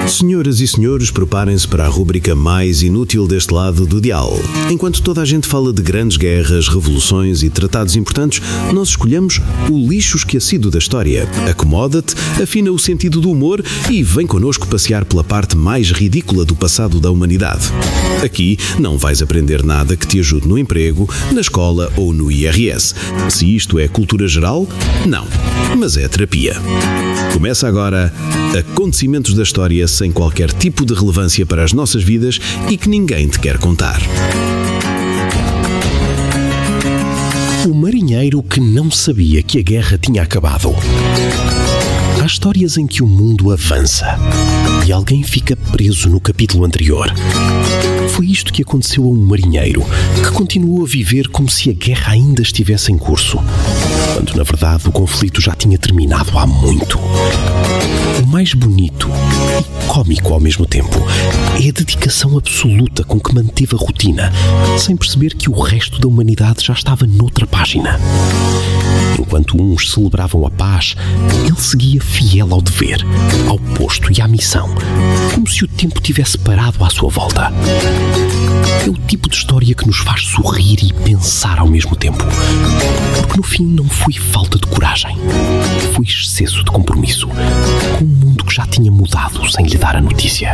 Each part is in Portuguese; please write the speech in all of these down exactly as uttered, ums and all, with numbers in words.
Senhoras e senhores, preparem-se para a rúbrica mais inútil deste lado do dial. Enquanto toda a gente fala de grandes guerras, revoluções e tratados importantes, nós escolhemos o lixo esquecido da história. Acomoda-te, afina o sentido do humor e vem connosco passear pela parte mais ridícula do passado da humanidade. Aqui não vais aprender nada que te ajude no emprego, na escola ou no I R S. Se isto é cultura geral, não, mas é terapia. Começa agora Acontecimentos da História sem qualquer tipo de relevância para as nossas vidas e que ninguém te quer contar. O marinheiro que não sabia que a guerra tinha acabado. Há histórias em que o mundo avança e alguém fica preso no capítulo anterior. Foi isto que aconteceu a um marinheiro que continuou a viver como se a guerra ainda estivesse em curso, quando na verdade o conflito já tinha terminado há muito. O mais bonito e cómico ao mesmo tempo é a dedicação absoluta com que manteve a rotina, sem perceber que o resto da humanidade já estava noutra página. Enquanto uns celebravam a paz, ele seguia fiel ao dever, ao posto e à missão, como se o tempo tivesse parado à sua volta. É o tipo de história que nos faz sorrir e pensar ao mesmo tempo, porque no fim não foi falta de coragem, foi excesso de compromisso com um mundo que já tinha mudado sem lhe dar a notícia.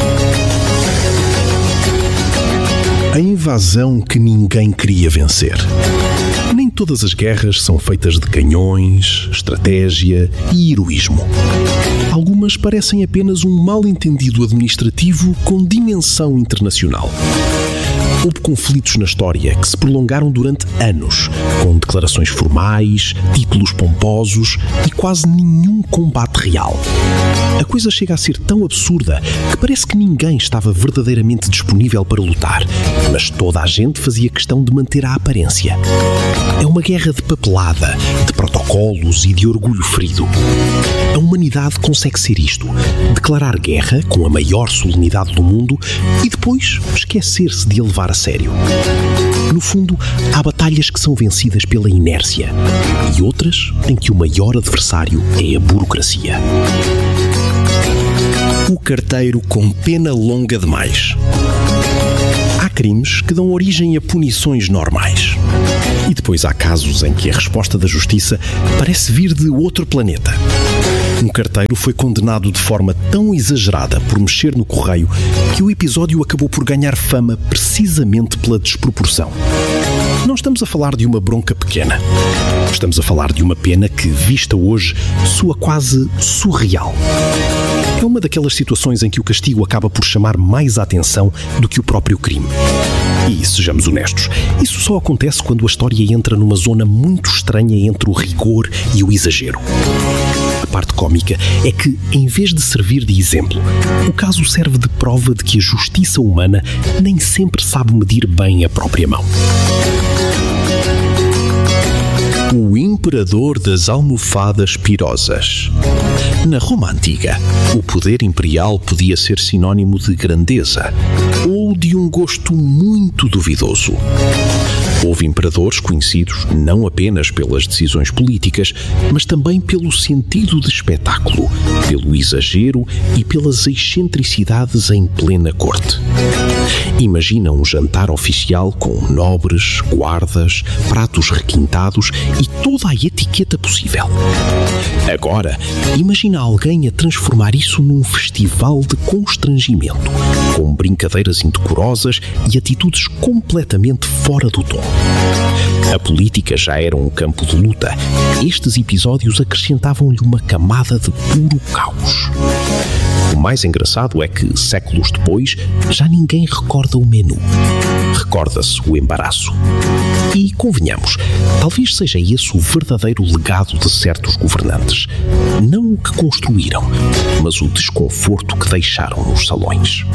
A invasão que ninguém queria vencer. Nem todas as guerras são feitas de canhões, estratégia e heroísmo. Algumas parecem apenas um mal-entendido administrativo com dimensão internacional. Houve conflitos na história que se prolongaram durante anos, com declarações formais, títulos pomposos e quase nenhum combate real. A coisa chega a ser tão absurda que parece que ninguém estava verdadeiramente disponível para lutar, mas toda a gente fazia questão de manter a aparência. É uma guerra de papelada, de protocolos e de orgulho ferido. A humanidade consegue ser isto: declarar guerra com a maior solenidade do mundo e depois esquecer-se de a levar a sério. No fundo, há batalhas que são vencidas pela inércia e outras em que o maior adversário é a burocracia. O carteiro com pena longa demais. Há crimes que dão origem a punições normais. E depois há casos em que a resposta da justiça parece vir de outro planeta. Um carteiro foi condenado de forma tão exagerada por mexer no correio que o episódio acabou por ganhar fama precisamente pela desproporção. Não estamos a falar de uma bronca pequena. Estamos a falar de uma pena que, vista hoje, soa quase surreal. É uma daquelas situações em que o castigo acaba por chamar mais a atenção do que o próprio crime. E, sejamos honestos, isso só acontece quando a história entra numa zona muito estranha entre o rigor e o exagero. A parte cómica é que, em vez de servir de exemplo, o caso serve de prova de que a justiça humana nem sempre sabe medir bem a própria mão. O imperador das almofadas pirosas. Na Roma Antiga, o poder imperial podia ser sinónimo de grandeza ou de um gosto muito duvidoso. Houve imperadores conhecidos não apenas pelas decisões políticas, mas também pelo sentido de espetáculo, pelo exagero e pelas excentricidades em plena corte. Imagina um jantar oficial com nobres, guardas, pratos requintados e toda a etiqueta possível. Agora, imagina alguém a transformar isso num festival de constrangimento, com brincadeiras indecorosas e atitudes completamente fora do tom. A política já era um campo de luta. Estes episódios acrescentavam-lhe uma camada de puro caos. O mais engraçado é que, séculos depois, já ninguém recorda o menu. Recorda-se o embaraço. E, convenhamos, talvez seja esse o verdadeiro legado de certos governantes. Não o que construíram, mas o desconforto que deixaram nos salões.